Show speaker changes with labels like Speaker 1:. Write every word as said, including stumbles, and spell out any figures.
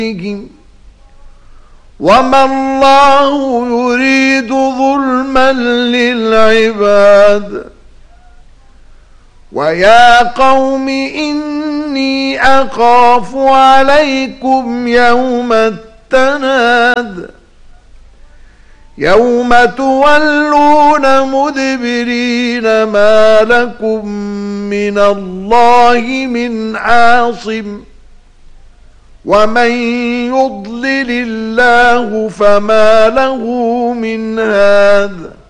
Speaker 1: وما الله يريد ظلما للعباد. ويا قوم إني أخاف عليكم يوم التناد يوم تولون مدبرين ما لكم من الله من عاصم ومن يضلل الله فما له من هاد.